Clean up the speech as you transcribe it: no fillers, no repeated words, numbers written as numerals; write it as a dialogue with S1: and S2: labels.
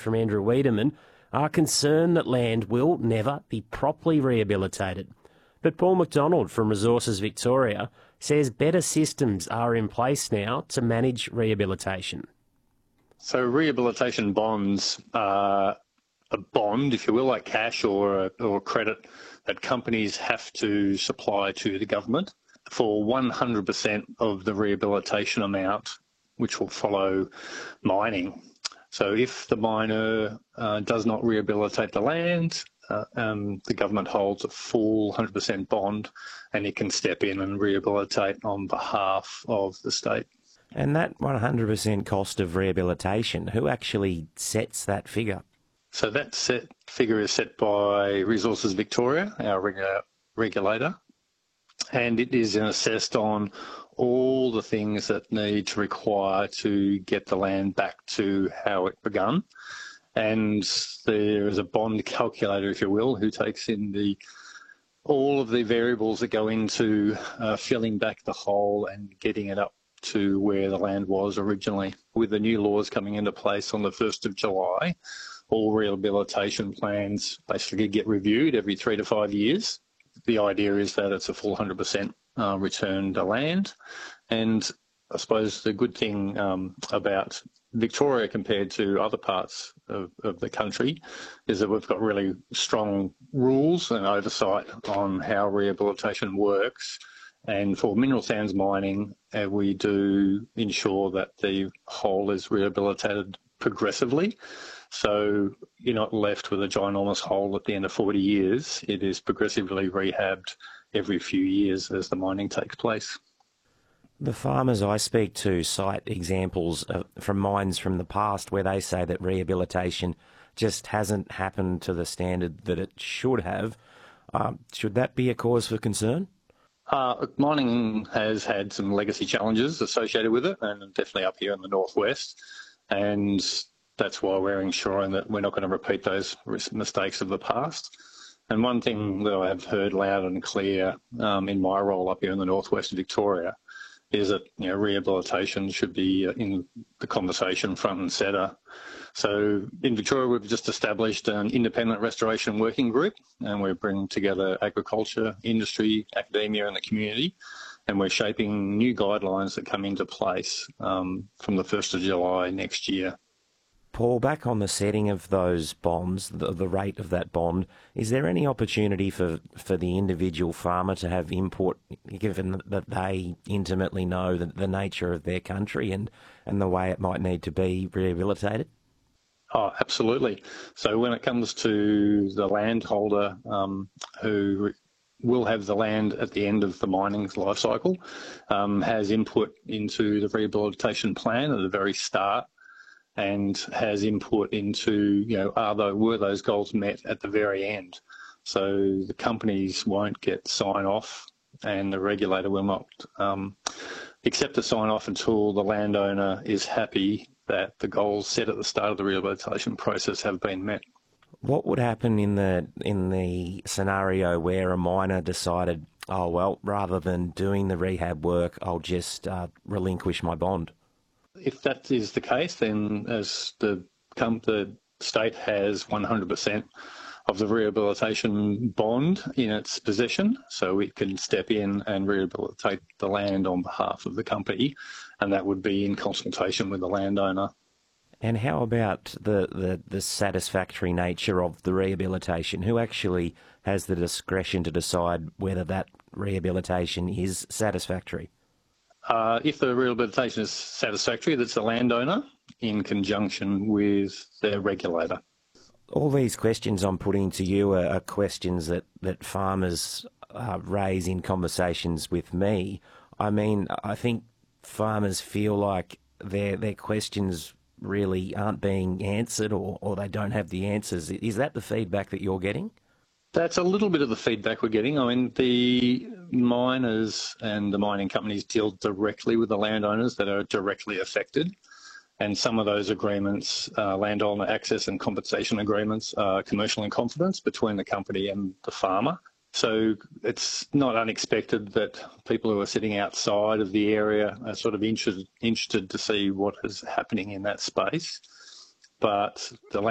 S1: from Andrew Wiedemann, are concerned that land will never be properly rehabilitated. But Paul McDonald from Resources Victoria says better systems are in place now to manage rehabilitation.
S2: So rehabilitation bonds are a bond, if you will, like cash or credit that companies have to supply to the government for 100% of the rehabilitation amount, which will follow mining. So if the miner does not rehabilitate the land, the government holds a full 100% bond and it can step in and rehabilitate on behalf of the state.
S1: And that 100% cost of rehabilitation, who actually sets that figure?
S2: So that figure is set by Resources Victoria, our regulator, and it is assessed on all the things that need to require to get the land back to how it begun. And there is a bond calculator, if you will, who takes in all of the variables that go into filling back the hole and getting it up to where the land was originally. With the new laws coming into place on the 1st of July, all rehabilitation plans basically get reviewed every 3 to 5 years. The idea is that it's a full 100% return to land. And I suppose the good thing about Victoria compared to other parts of the country is that we've got really strong rules and oversight on how rehabilitation works. And for mineral sands mining, we do ensure that the hole is rehabilitated progressively. So you're not left with a ginormous hole at the end of 40 years. It is progressively rehabbed every few years as the mining takes place.
S1: The farmers I speak to cite examples from mines from the past where they say that rehabilitation just hasn't happened to the standard that it should have. Should that be a cause for concern?
S2: Mining has had some legacy challenges associated with it, and definitely up here in the northwest. And that's why we're ensuring that we're not going to repeat those mistakes of the past. And one thing that I have heard loud and clear in my role up here in the northwest of Victoria is that rehabilitation should be in the conversation front and centre. So in Victoria, we've just established an independent restoration working group, and we're bringing together agriculture, industry, academia and the community, and we're shaping new guidelines that come into place from the 1st of July next year.
S1: Paul, back on the setting of those bonds, the rate of that bond, is there any opportunity for the individual farmer to have input, given that they intimately know the nature of their country and the way it might need to be rehabilitated?
S2: Oh, absolutely. So when it comes to the landholder who will have the land at the end of the mining's life cycle, has input into the rehabilitation plan at the very start, and has input into, were those goals met at the very end? So the companies won't get sign-off and the regulator will not accept a sign-off until the landowner is happy that the goals set at the start of the rehabilitation process have been met.
S1: What would happen in the scenario where a miner decided, oh, well, rather than doing the rehab work, I'll just relinquish my bond?
S2: If that is the case, then as the state has 100% of the rehabilitation bond in its possession, so it can step in and rehabilitate the land on behalf of the company, and that would be in consultation with the landowner.
S1: And how about the satisfactory nature of the rehabilitation? Who actually has the discretion to decide whether that rehabilitation is satisfactory?
S2: If the rehabilitation is satisfactory, that's the landowner in conjunction with their regulator.
S1: All these questions I'm putting to you are questions that farmers raise in conversations with me. I mean, I think farmers feel like their questions really aren't being answered or they don't have the answers. Is that the feedback that you're getting?
S2: That's a little bit of the feedback we're getting. I mean, the miners and the mining companies deal directly with the landowners that are directly affected. And some of those agreements, landowner access and compensation agreements, are commercial in confidence between the company and the farmer. So it's not unexpected that people who are sitting outside of the area are sort of interested to see what is happening in that space. But the